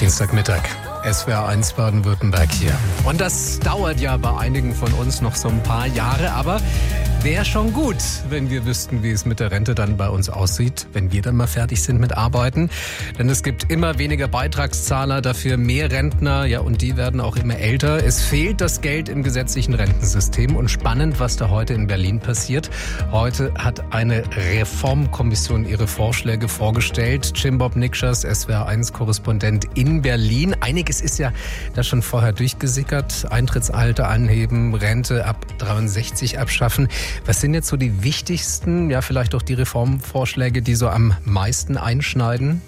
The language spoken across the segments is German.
Dienstagmittag. SWR 1 Baden-Württemberg hier. Und das dauert ja bei einigen von uns noch so ein paar Jahre, aber wäre schon gut, wenn wir wüssten, wie es mit der Rente dann bei uns aussieht, wenn wir dann mal fertig sind mit Arbeiten. Denn es gibt immer weniger Beitragszahler, dafür mehr Rentner, ja, und die werden auch immer älter. Es fehlt das Geld im gesetzlichen Rentensystem und spannend, was da heute in Berlin passiert. Heute hat eine Reformkommission ihre Vorschläge vorgestellt. Jim-Bob Nikschas, SWR 1 Korrespondent in Berlin. Einiges ist ja da schon vorher durchgesickert. Eintrittsalter anheben, Rente ab 63 abschaffen. Was sind jetzt so die wichtigsten, ja vielleicht auch die Reformvorschläge, die so am meisten einschneiden?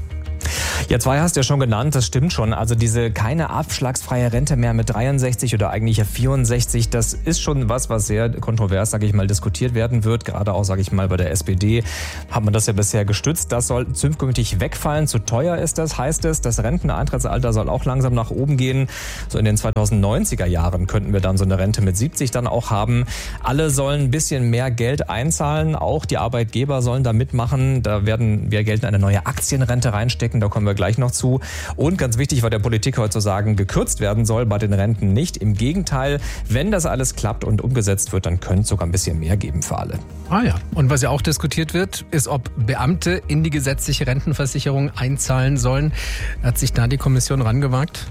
Ja, zwei hast du ja schon genannt, das stimmt schon. Also diese keine abschlagsfreie Rente mehr mit 63 oder eigentlich ja 64, das ist schon was sehr kontrovers, sage ich mal, diskutiert werden wird. Gerade auch, sage ich mal, bei der SPD hat man das ja bisher gestützt. Das soll zukünftig wegfallen. Zu teuer ist das, heißt es. Das Renteneintrittsalter soll auch langsam nach oben gehen. So in den 2090er Jahren könnten wir dann so eine Rente mit 70 dann auch haben. Alle sollen ein bisschen mehr Geld einzahlen. Auch die Arbeitgeber sollen da mitmachen. Da werden wir Geld in eine neue Aktienrente reinstecken. Da kommen wir gleich noch zu. Und ganz wichtig, weil der Politik heute zu sagen, gekürzt werden soll bei den Renten nicht. Im Gegenteil, wenn das alles klappt und umgesetzt wird, dann könnte es sogar ein bisschen mehr geben für alle. Ah ja. Und was ja auch diskutiert wird, ist, ob Beamte in die gesetzliche Rentenversicherung einzahlen sollen. Hat sich da die Kommission rangewagt?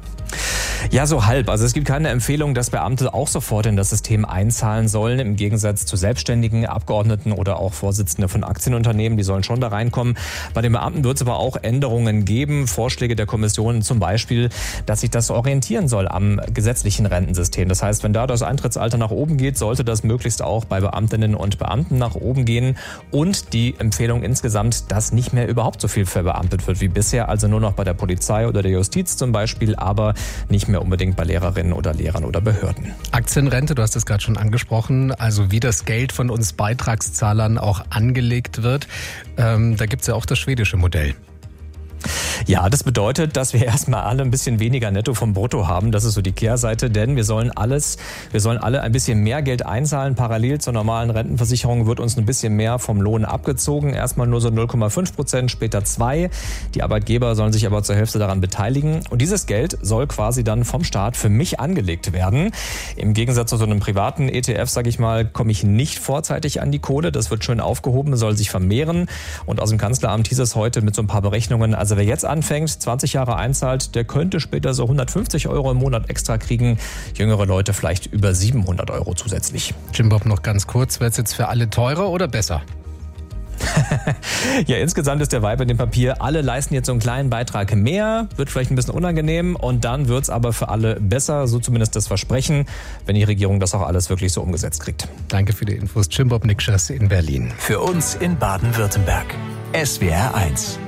Ja, so halb. Also es gibt keine Empfehlung, dass Beamte auch sofort in das System einzahlen sollen, im Gegensatz zu Selbstständigen, Abgeordneten oder auch Vorsitzende von Aktienunternehmen, die sollen schon da reinkommen. Bei den Beamten wird es aber auch Änderungen geben, Vorschläge der Kommission zum Beispiel, dass sich das orientieren soll am gesetzlichen Rentensystem. Das heißt, wenn da das Eintrittsalter nach oben geht, sollte das möglichst auch bei Beamtinnen und Beamten nach oben gehen. Und die Empfehlung insgesamt, dass nicht mehr überhaupt so viel verbeamtet wird wie bisher, also nur noch bei der Polizei oder der Justiz zum Beispiel, aber nicht mehr unbedingt bei Lehrerinnen oder Lehrern oder Behörden. Aktienrente, du hast es gerade schon angesprochen, also wie das Geld von uns Beitragszahlern auch angelegt wird. Da gibt es ja auch das schwedische Modell. Ja, das bedeutet, dass wir erstmal alle ein bisschen weniger Netto vom Brutto haben. Das ist so die Kehrseite, denn wir sollen alle ein bisschen mehr Geld einzahlen. Parallel zur normalen Rentenversicherung wird uns ein bisschen mehr vom Lohn abgezogen. Erstmal nur so 0,5%, später 2%. Die Arbeitgeber sollen sich aber zur Hälfte daran beteiligen. Und dieses Geld soll quasi dann vom Staat für mich angelegt werden. Im Gegensatz zu so einem privaten ETF, sage ich mal, komme ich nicht vorzeitig an die Kohle. Das wird schön aufgehoben, soll sich vermehren. Und aus dem Kanzleramt hieß es heute mit so ein paar Berechnungen, also wer jetzt anfängt, 20 Jahre einzahlt, der könnte später so 150 € im Monat extra kriegen. Jüngere Leute vielleicht über 700 € zusätzlich. Jim-Bob, noch ganz kurz, wird es jetzt für alle teurer oder besser? Ja, insgesamt ist der Vibe in dem Papier, alle leisten jetzt so einen kleinen Beitrag mehr, wird vielleicht ein bisschen unangenehm und dann wird es aber für alle besser, so zumindest das Versprechen, wenn die Regierung das auch alles wirklich so umgesetzt kriegt. Danke für die Infos, Jim-Bob Nikschas in Berlin. Für uns in Baden-Württemberg. SWR 1.